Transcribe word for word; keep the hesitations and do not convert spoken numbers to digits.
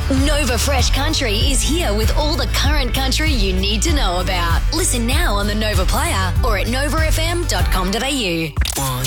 Nova Fresh Country is here with all the current country you need to know about. Listen now on the Nova Player or at nova f m dot com dot a u. One,